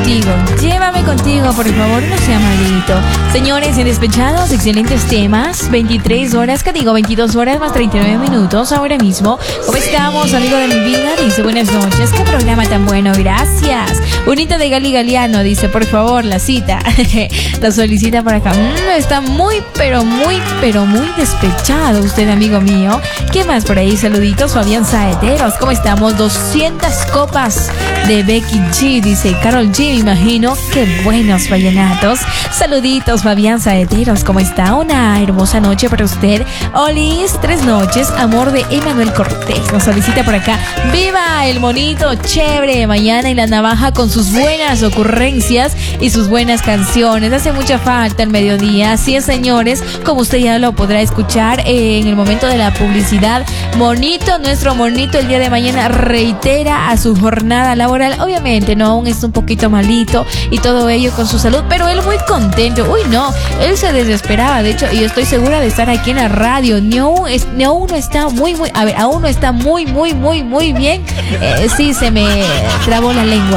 contigo. Llévame contigo, por favor, no sea malito. Señores, en Despechados, excelentes temas. 23 horas, ¿qué digo? 22 horas más 39 minutos ahora mismo. ¿Cómo estamos, amigo de mi vida? Dice, buenas noches. Qué programa tan bueno, gracias. Unita de Gali Galeano dice, por favor, la cita. La solicita por acá. Está muy, pero muy despechado usted, amigo mío. ¿Qué más por ahí? Saluditos, Fabián Saeteros. ¿Cómo estamos? 200 copas de Becky G, dice Carol G, me imagino. Qué buenos vallenatos. Saluditos, Fabián Saeteros. ¿Cómo está? Una hermosa noche para usted. Olis, 3 noches. Amor de Emanuel Cortés. Nos solicita por acá. ¡Viva el monito! Chévere. Mañana y la navaja con sus buenas ocurrencias y sus buenas canciones. Hace mucha falta el mediodía. Así es, señores. Como usted ya lo podrá escuchar en el momento de la publicidad. Monito, nuestro monito, el día de mañana reitera a su jornada laboral. Obviamente, no, aún está un poquito malito y todo ello con su salud, pero él muy contento. Uy, no, él se desesperaba, de hecho, y estoy segura de estar aquí en la radio. Ni aún no está aún no está muy bien. Sí, se me trabó la lengua.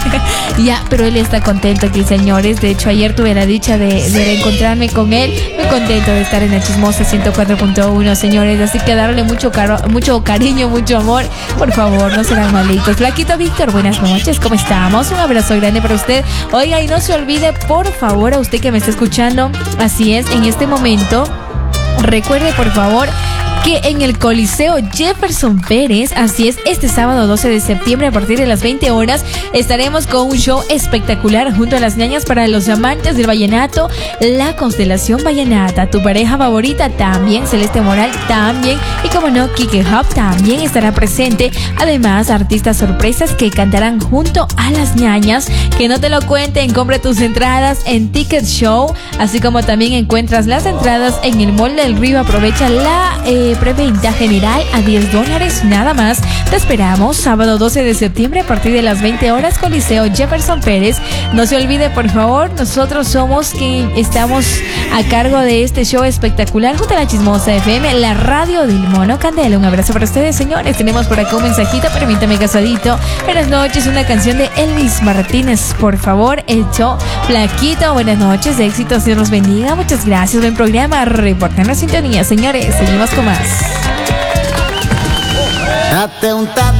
Ya, pero él está contento aquí, señores. De hecho, ayer tuve la dicha de reencontrarme con él. Muy contento de estar en la Chismosa 104.1, señores. Así que darle mucho cariño, mucho amor. Por favor, no serán malitos. Flaquito Víctor, buenas noches, ¿cómo estamos? Un abrazo grande para usted. Oiga, y no se olvide, por favor, a usted que me está escuchando, así es, en este momento, recuerde, por favor, que en el Coliseo Jefferson Pérez, así es, este sábado 12 de septiembre a partir de las 20 horas estaremos con un show espectacular junto a las ñañas para los amantes del vallenato, la Constelación Vallenata, tu pareja favorita también, Celeste Moral también, y como no, Kike Hub también estará presente. Además, artistas sorpresas que cantarán junto a las ñañas. Que no te lo cuenten, compra tus entradas en Ticket Show, así como también encuentras las entradas en el Mall del Río. Aprovecha la preventa general a $10 nada más. Te esperamos sábado 12 de septiembre a partir de las 20 horas, Coliseo Jefferson Pérez. No se olvide, por favor, nosotros somos quien estamos a cargo de este show espectacular junto a la Chismosa FM, la radio del Mono Candela. Un abrazo para ustedes, señores. Tenemos por acá un mensajito, permítame, casadito. Buenas noches, una canción de Elvis Martínez, por favor, hecho. Flaquito, buenas noches, de éxitos, Dios los bendiga. Muchas gracias, buen programa. Reporten la sintonía, señores. Seguimos con más. Date un tap